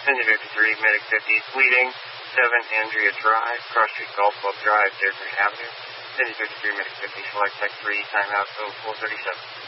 1053, Medic 50, leading 7 Andrea Drive, Cross Street Golf Club Drive, Dearborn Avenue. 1053, Medic 50, select Tech 3, timeout 0437.